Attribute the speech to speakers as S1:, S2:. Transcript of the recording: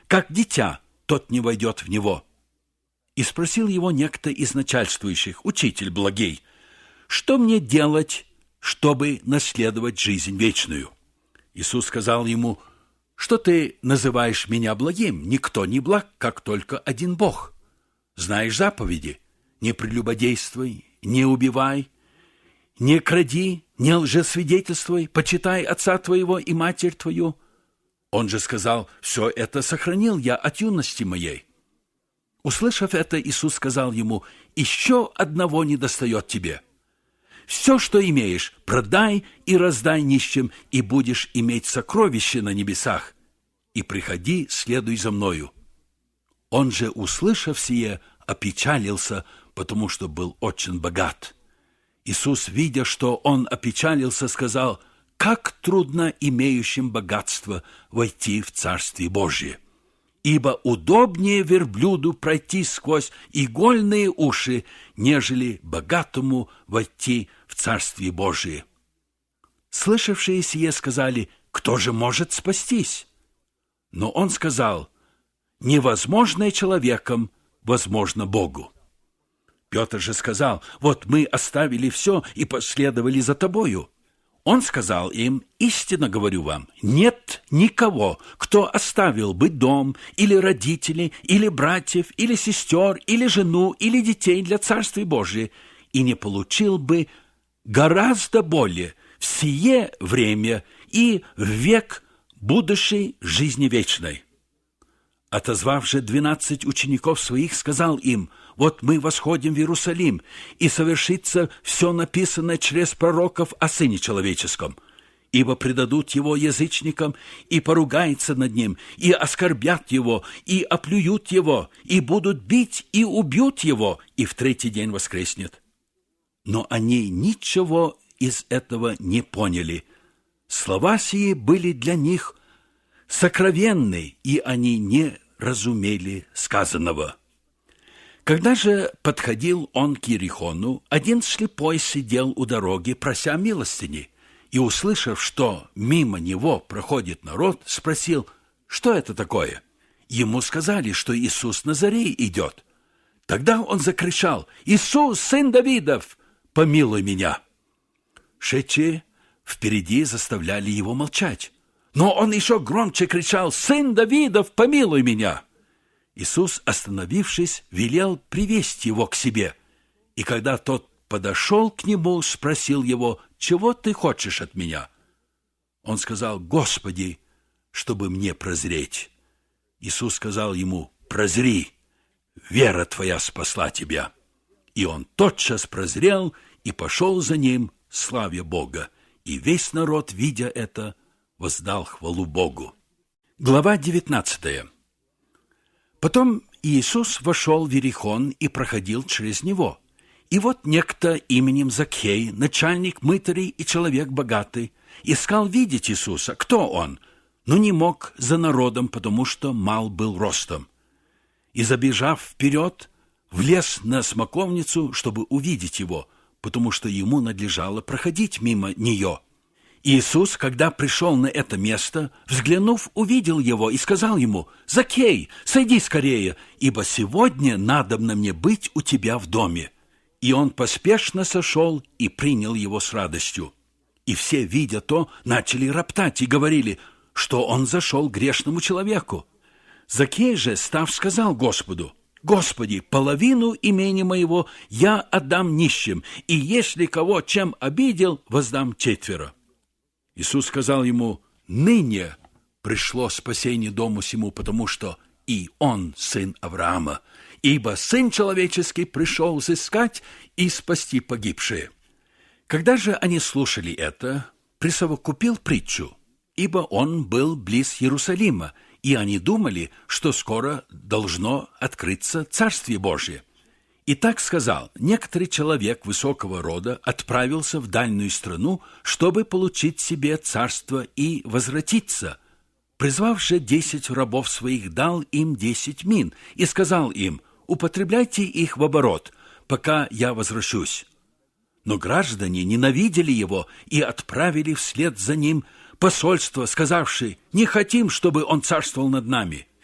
S1: как дитя, тот не войдет в него». И спросил его некто из начальствующих: «Учитель благий, что мне делать, чтобы наследовать жизнь вечную?» Иисус сказал ему: «Что ты называешь меня благим? Никто не благ, как только один Бог. Знаешь заповеди: не прелюбодействуй, не убивай, не кради, не лжесвидетельствуй, почитай отца твоего и матерь твою». Он же сказал: «Все это сохранил я от юности моей». Услышав это, Иисус сказал ему: «Еще одного недостает тебе. Все, что имеешь, продай и раздай нищим, и будешь иметь сокровище на небесах. И приходи, следуй за мною». Он же, услышав сие, опечалился, потому что был очень богат. Иисус, видя, что он опечалился, сказал: «Как трудно имеющим богатство войти в Царствие Божие! Ибо удобнее верблюду пройти сквозь игольные уши, нежели богатому войти в Царствие Божие». Слышавшие сие сказали: «Кто же может спастись?» Но он сказал: «Невозможное человеком возможно Богу». Петр же сказал: «Вот мы оставили все и последовали за тобою». Он сказал им: «Истинно говорю вам, нет никого, кто оставил бы дом, или родителей, или братьев, или сестер, или жену, или детей для Царствия Божия, и не получил бы гораздо более в сие время и в век будущей жизни вечной». Отозвав же 12 учеников своих, сказал им: «Вот мы восходим в Иерусалим, и совершится все написанное через пророков о Сыне Человеческом. Ибо предадут его язычникам, и поругаются над ним, и оскорбят его, и оплюют его, и будут бить, и убьют его, и в третий день воскреснет». Но они ничего из этого не поняли. Слова сии были для них сокровенны, и они не разумели сказанного. Когда же подходил он к Иерихону, один слепой сидел у дороги, прося милостыни, и, услышав, что мимо него проходит народ, спросил: «Что это такое?» Ему сказали, что Иисус Назарей идет. Тогда он закричал: «Иисус, сын Давидов, помилуй меня!» Шедшие впереди заставляли его молчать. Но он еще громче кричал: «Сын Давидов, помилуй меня!» Иисус, остановившись, велел привести его к себе. И когда тот подошел к нему, спросил его: «Чего ты хочешь от меня?» Он сказал: «Господи, чтобы мне прозреть». Иисус сказал ему: «Прозри, вера твоя спасла тебя». И он тотчас прозрел и пошел за ним, славя Бога. И весь народ, видя это, воздал хвалу Богу. Глава 19. Потом Иисус вошел в Иерихон и проходил через него. И вот некто именем Закхей, начальник мытарей и человек богатый, искал видеть Иисуса, кто он, но не мог за народом, потому что мал был ростом. И, забежав вперед, влез на смоковницу, чтобы увидеть его, потому что ему надлежало проходить мимо нее. Иисус, когда пришел на это место, взглянув, увидел его и сказал ему: «Закхей, сойди скорее, ибо сегодня надобно мне быть у тебя в доме». И он поспешно сошел и принял его с радостью. И все, видя то, начали роптать и говорили, что он зашел к грешному человеку. Закхей же, став, сказал Господу: «Господи, половину имения моего я отдам нищим, и если кого чем обидел, воздам четверо». Иисус сказал ему: «Ныне пришло спасение дому сему, потому что и он сын Авраама, ибо Сын Человеческий пришел взыскать и спасти погибшие». Когда же они слушали это, присовокупил притчу, ибо он был близ Иерусалима, и они думали, что скоро должно открыться Царствие Божие. И так сказал: некоторый человек высокого рода отправился в дальнюю страну, чтобы получить себе царство и возвратиться. Призвав же 10 рабов своих, дал им 10 мин и сказал им: употребляйте их в оборот, пока я возвращусь. Но граждане ненавидели его и отправили вслед за ним посольство, сказавши: не хотим, чтобы он царствовал над нами.